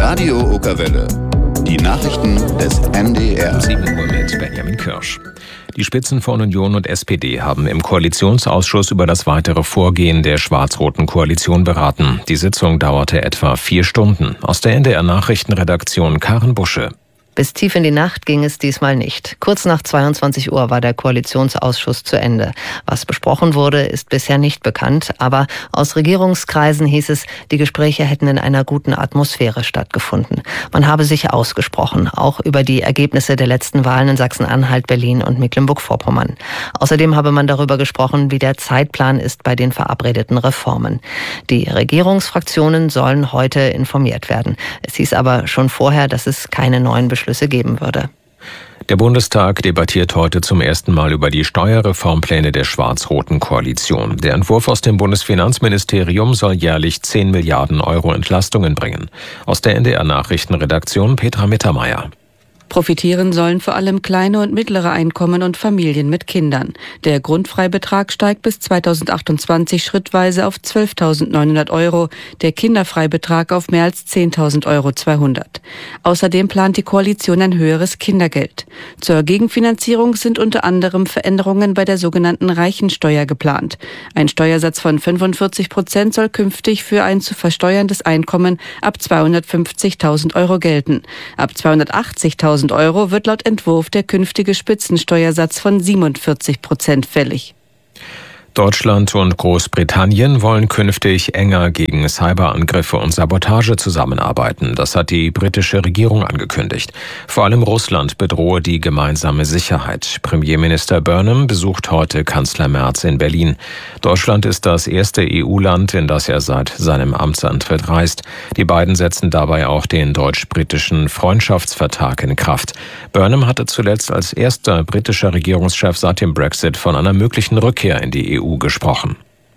Radio Okerwelle. Die Nachrichten des NDR. 7 Uhr mit Benjamin Kirsch. Die Spitzen von Union und SPD haben im Koalitionsausschuss über das weitere Vorgehen der schwarz-roten Koalition beraten. Die Sitzung dauerte etwa 4 Stunden. Aus der NDR-Nachrichtenredaktion Karen Busche. Bis tief in die Nacht ging es diesmal nicht. Kurz nach 22 Uhr war der Koalitionsausschuss zu Ende. Was besprochen wurde, ist bisher nicht bekannt. Aber aus Regierungskreisen hieß es, die Gespräche hätten in einer guten Atmosphäre stattgefunden. Man habe sich ausgesprochen, auch über die Ergebnisse der letzten Wahlen in Sachsen-Anhalt, Berlin und Mecklenburg-Vorpommern. Außerdem habe man darüber gesprochen, wie der Zeitplan ist bei den verabredeten Reformen. Die Regierungsfraktionen sollen heute informiert werden. Es hieß aber schon vorher, dass es keine neuen Beschlüsse geben würde. Der Bundestag debattiert heute zum ersten Mal über die Steuerreformpläne der schwarz-roten Koalition. Der Entwurf aus dem Bundesfinanzministerium soll jährlich 10 Milliarden Euro Entlastungen bringen. Aus der NDR-Nachrichtenredaktion Petra Mittermeier. Profitieren sollen vor allem kleine und mittlere Einkommen und Familien mit Kindern. Der Grundfreibetrag steigt bis 2028 schrittweise auf 12.900 Euro, der Kinderfreibetrag auf mehr als 10.200 Euro. Außerdem plant die Koalition ein höheres Kindergeld. Zur Gegenfinanzierung sind unter anderem Veränderungen bei der sogenannten Reichensteuer geplant. Ein Steuersatz von 45% soll künftig für ein zu versteuerndes Einkommen ab 250.000 Euro gelten. Ab 280.000 Euro wird laut Entwurf der künftige Spitzensteuersatz von 47% fällig. Deutschland und Großbritannien wollen künftig enger gegen Cyberangriffe und Sabotage zusammenarbeiten. Das hat die britische Regierung angekündigt. Vor allem Russland bedrohe die gemeinsame Sicherheit. Premierminister Burnham besucht heute Kanzler Merz in Berlin. Deutschland ist das erste EU-Land, in das er seit seinem Amtsantritt reist. Die beiden setzen dabei auch den deutsch-britischen Freundschaftsvertrag in Kraft. Burnham hatte zuletzt als erster britischer Regierungschef seit dem Brexit von einer möglichen Rückkehr in die EU gesprochen.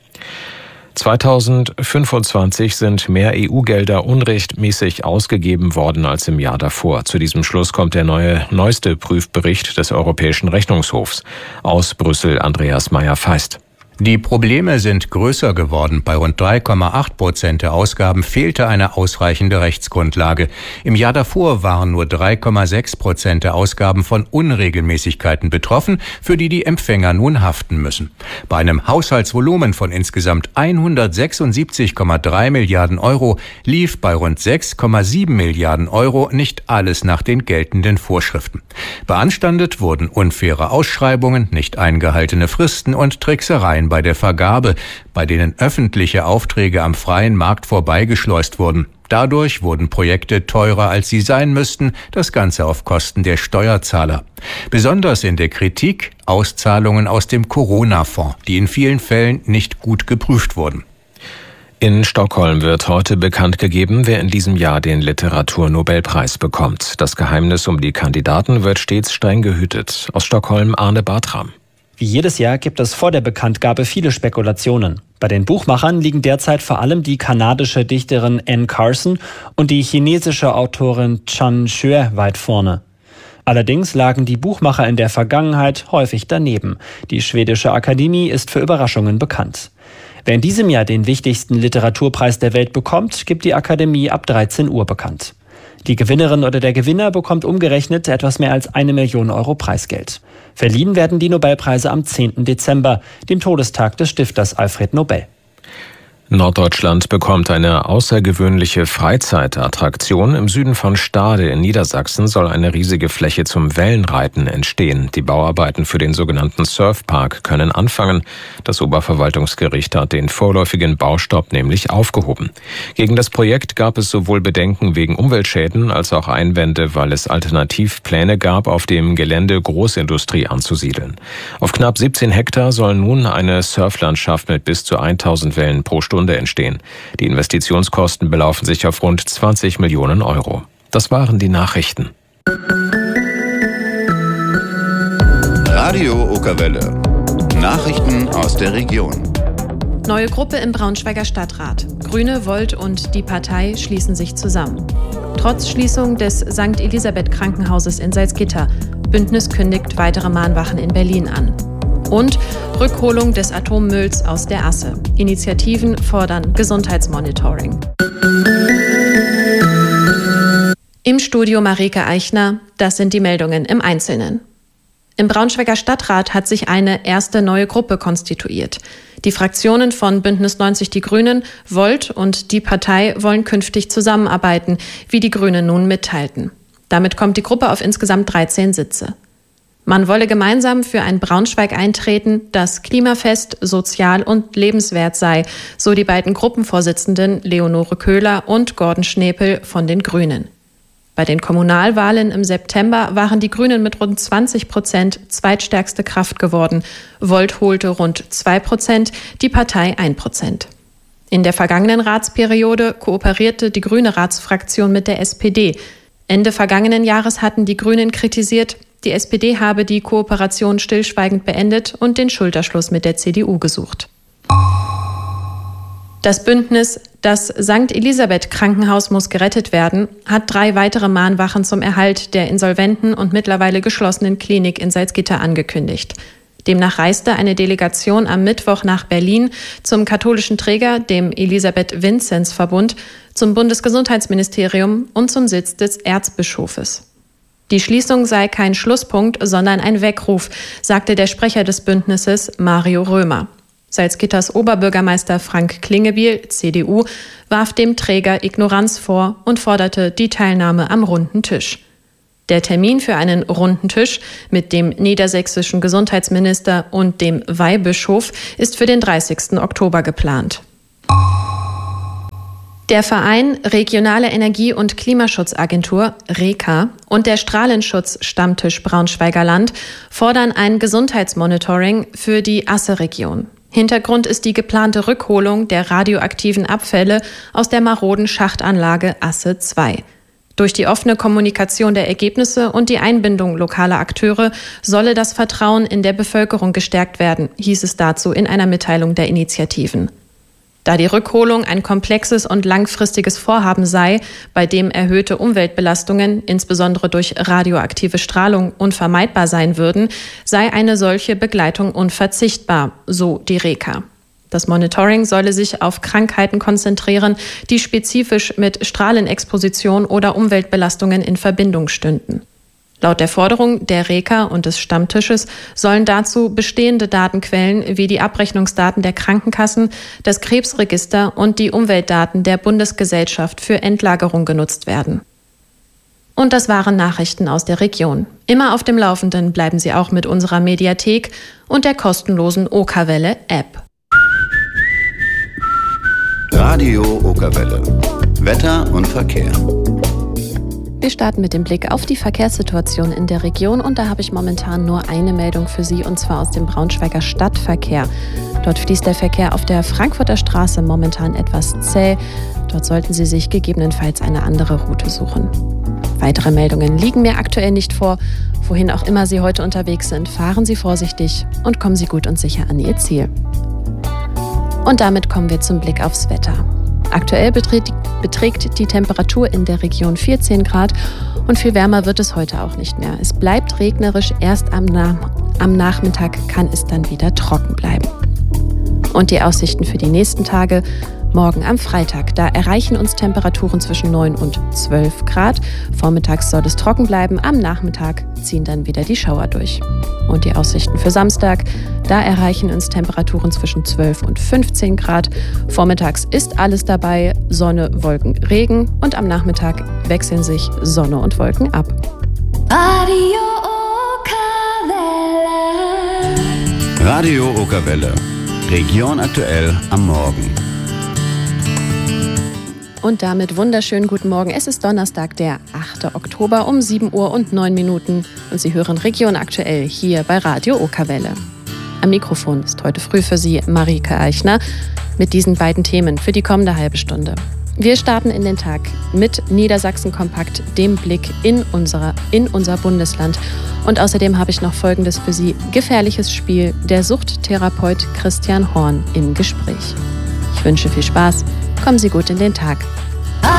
2025 sind mehr EU-Gelder unrechtmäßig ausgegeben worden als im Jahr davor. Zu diesem Schluss kommt der neueste Prüfbericht des Europäischen Rechnungshofs. Aus Brüssel Andreas Meyer-Feist. Die Probleme sind größer geworden. Bei rund 3,8% der Ausgaben fehlte eine ausreichende Rechtsgrundlage. Im Jahr davor waren nur 3,6% der Ausgaben von Unregelmäßigkeiten betroffen, für die die Empfänger nun haften müssen. Bei einem Haushaltsvolumen von insgesamt 176,3 Milliarden Euro lief bei rund 6,7 Milliarden Euro nicht alles nach den geltenden Vorschriften. Beanstandet wurden unfaire Ausschreibungen, nicht eingehaltene Fristen und Tricksereien bei der Vergabe, bei denen öffentliche Aufträge am freien Markt vorbeigeschleust wurden. Dadurch wurden Projekte teurer, als sie sein müssten, das Ganze auf Kosten der Steuerzahler. Besonders in der Kritik Auszahlungen aus dem Corona-Fonds, die in vielen Fällen nicht gut geprüft wurden. In Stockholm wird heute bekannt gegeben, wer in diesem Jahr den Literaturnobelpreis bekommt. Das Geheimnis um die Kandidaten wird stets streng gehütet. Aus Stockholm Arne Bartram. Wie jedes Jahr gibt es vor der Bekanntgabe viele Spekulationen. Bei den Buchmachern liegen derzeit vor allem die kanadische Dichterin Anne Carson und die chinesische Autorin Chan Xue weit vorne. Allerdings lagen die Buchmacher in der Vergangenheit häufig daneben. Die schwedische Akademie ist für Überraschungen bekannt. Wer in diesem Jahr den wichtigsten Literaturpreis der Welt bekommt, gibt die Akademie ab 13 Uhr bekannt. Die Gewinnerin oder der Gewinner bekommt umgerechnet etwas mehr als 1 Million Euro Preisgeld. Verliehen werden die Nobelpreise am 10. Dezember, dem Todestag des Stifters Alfred Nobel. Norddeutschland bekommt eine außergewöhnliche Freizeitattraktion. Im Süden von Stade in Niedersachsen soll eine riesige Fläche zum Wellenreiten entstehen. Die Bauarbeiten für den sogenannten Surfpark können anfangen. Das Oberverwaltungsgericht hat den vorläufigen Baustopp nämlich aufgehoben. Gegen das Projekt gab es sowohl Bedenken wegen Umweltschäden als auch Einwände, weil es Alternativpläne gab, auf dem Gelände Großindustrie anzusiedeln. Auf knapp 17 Hektar soll nun eine Surflandschaft mit bis zu 1000 Wellen pro Stunde entstehen. Die Investitionskosten belaufen sich auf rund 20 Millionen Euro. Das waren die Nachrichten. Radio Okerwelle. Nachrichten aus der Region. Neue Gruppe im Braunschweiger Stadtrat. Grüne, Volt und die Partei schließen sich zusammen. Trotz Schließung des St. Elisabeth Krankenhauses in Salzgitter. Bündnis kündigt weitere Mahnwachen in Berlin an. Und Rückholung des Atommülls aus der Asse. Initiativen fordern Gesundheitsmonitoring. Im Studio Marike Eichner, das sind die Meldungen im Einzelnen. Im Braunschweiger Stadtrat hat sich eine erste neue Gruppe konstituiert. Die Fraktionen von Bündnis 90 Die Grünen, Volt und die Partei wollen künftig zusammenarbeiten, wie die Grünen nun mitteilten. Damit kommt die Gruppe auf insgesamt 13 Sitze. Man wolle gemeinsam für ein Braunschweig eintreten, das klimafest, sozial und lebenswert sei, so die beiden Gruppenvorsitzenden Leonore Köhler und Gordon Schnepel von den Grünen. Bei den Kommunalwahlen im September waren die Grünen mit rund 20% zweitstärkste Kraft geworden. Volt holte rund 2%, die Partei 1%. In der vergangenen Ratsperiode kooperierte die grüne Ratsfraktion mit der SPD. Ende vergangenen Jahres hatten die Grünen kritisiert, die SPD habe die Kooperation stillschweigend beendet und den Schulterschluss mit der CDU gesucht. Das Bündnis Das St. Elisabeth Krankenhaus muss gerettet werden hat 3 weitere Mahnwachen zum Erhalt der insolventen und mittlerweile geschlossenen Klinik in Salzgitter angekündigt. Demnach reiste eine Delegation am Mittwoch nach Berlin zum katholischen Träger, dem Elisabeth-Vinzenz-Verbund, zum Bundesgesundheitsministerium und zum Sitz des Erzbischofes. Die Schließung sei kein Schlusspunkt, sondern ein Weckruf, sagte der Sprecher des Bündnisses Mario Römer. Salzgitters Oberbürgermeister Frank Klingebiel, CDU, warf dem Träger Ignoranz vor und forderte die Teilnahme am runden Tisch. Der Termin für einen runden Tisch mit dem niedersächsischen Gesundheitsminister und dem Weihbischof ist für den 30. Oktober geplant. Der Verein Regionale Energie- und Klimaschutzagentur, REKA, und der Strahlenschutz-Stammtisch Braunschweiger Land fordern ein Gesundheitsmonitoring für die Asse-Region. Hintergrund ist die geplante Rückholung der radioaktiven Abfälle aus der maroden Schachtanlage Asse 2. Durch die offene Kommunikation der Ergebnisse und die Einbindung lokaler Akteure solle das Vertrauen in der Bevölkerung gestärkt werden, hieß es dazu in einer Mitteilung der Initiativen. Da die Rückholung ein komplexes und langfristiges Vorhaben sei, bei dem erhöhte Umweltbelastungen, insbesondere durch radioaktive Strahlung, unvermeidbar sein würden, sei eine solche Begleitung unverzichtbar, so die REKA. Das Monitoring solle sich auf Krankheiten konzentrieren, die spezifisch mit Strahlenexposition oder Umweltbelastungen in Verbindung stünden. Laut der Forderung der REKA und des Stammtisches sollen dazu bestehende Datenquellen wie die Abrechnungsdaten der Krankenkassen, das Krebsregister und die Umweltdaten der Bundesgesellschaft für Endlagerung genutzt werden. Und das waren Nachrichten aus der Region. Immer auf dem Laufenden bleiben Sie auch mit unserer Mediathek und der kostenlosen Okerwelle-App. Radio Okerwelle. Wetter und Verkehr. Wir starten mit dem Blick auf die Verkehrssituation in der Region und da habe ich momentan nur eine Meldung für Sie und zwar aus dem Braunschweiger Stadtverkehr. Dort fließt der Verkehr auf der Frankfurter Straße momentan etwas zäh. Dort sollten Sie sich gegebenenfalls eine andere Route suchen. Weitere Meldungen liegen mir aktuell nicht vor. Wohin auch immer Sie heute unterwegs sind, fahren Sie vorsichtig und kommen Sie gut und sicher an Ihr Ziel. Und damit kommen wir zum Blick aufs Wetter. Aktuell beträgt die Temperatur in der Region 14 Grad und viel wärmer wird es heute auch nicht mehr. Es bleibt regnerisch, erst am Nachmittag kann es dann wieder trocken bleiben. Und die Aussichten für die nächsten Tage: morgen am Freitag, da erreichen uns Temperaturen zwischen 9 und 12 Grad. Vormittags soll es trocken bleiben, am Nachmittag ziehen dann wieder die Schauer durch. Und die Aussichten für Samstag, da erreichen uns Temperaturen zwischen 12 und 15 Grad. Vormittags ist alles dabei, Sonne, Wolken, Regen und am Nachmittag wechseln sich Sonne und Wolken ab. Radio Okerwelle. Radio Okerwelle. Region aktuell am Morgen. Und damit wunderschönen guten Morgen. Es ist Donnerstag, der 8. Oktober um 7 Uhr und 9 Minuten. Und Sie hören Region aktuell hier bei Radio Okerwelle. Am Mikrofon ist heute früh für Sie Marike Eichner mit diesen beiden Themen für die kommende halbe Stunde. Wir starten in den Tag mit Niedersachsen Kompakt, dem Blick in unser Bundesland. Und außerdem habe ich noch Folgendes für Sie: gefährliches Spiel, der Suchttherapeut Christian Horn im Gespräch. Ich wünsche viel Spaß. Kommen Sie gut in den Tag.